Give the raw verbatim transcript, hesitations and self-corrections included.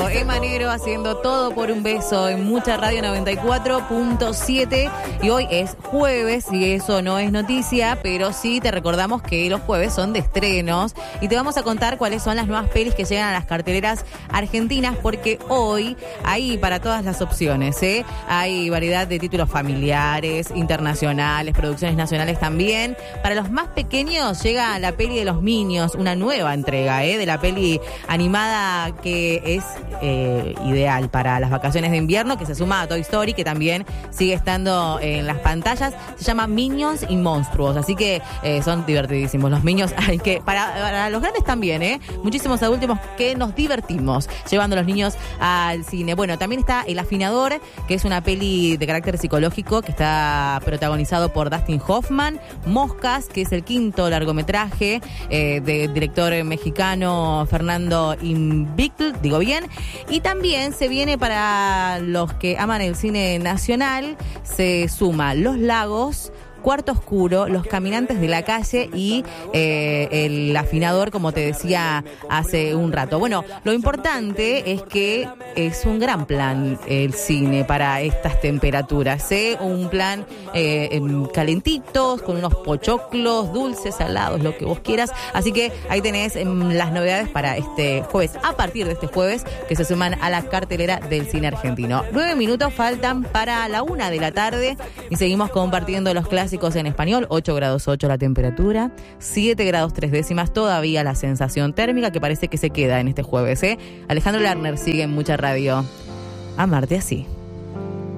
Negro, Emma Negro haciendo Todo por un Beso en Mucha Radio noventa y cuatro punto siete. Y hoy es jueves y eso no es noticia, pero sí te recordamos que los jueves son de estrenos y te vamos a contar cuáles son las nuevas pelis que llegan a las carteleras argentinas, porque hoy hay para todas las opciones, ¿eh? Hay variedad de títulos familiares, internacionales, producciones nacionales también. Para los más pequeños llega la peli de los Minions, una nueva entrega, ¿eh? De la peli animada que es eh, ideal para las vacaciones de invierno, que se suma a Toy Story, que también sigue estando en las pantallas. Se llama Minions y Monstruos, así que eh, son divertidísimos los Minions. Hay que para, para los grandes también, ¿eh? Muchísimos adultos que nos divertimos llevando a los niños al cine. Bueno, también está El Afinador, que es una peli de carácter psicológico que está protagonizado por Dustin Hoffman. Moscas, que es el quinto largometraje eh, del director mexicano Fernando Invicl, digo bien. Y también se viene para los que aman el cine nacional, se suma Los Lagos, Cuarto Oscuro, Los Caminantes de la Calle y eh, El Afinador, como te decía hace un rato. Bueno, lo importante es que es un gran plan el cine para estas temperaturas, ¿eh? Un plan eh, calentitos, con unos pochoclos, dulces, salados, lo que vos quieras. Así que ahí tenés eh, las novedades para este jueves, a partir de este jueves, que se suman a la cartelera del cine argentino. Nueve minutos faltan para la una de la tarde y seguimos compartiendo los clásicos en español. Ocho grados ocho la temperatura, siete grados tres décimas todavía la sensación térmica, que parece que se queda en este jueves, ¿eh? Alejandro Lerner sigue en Mucha Radio. Amarte así.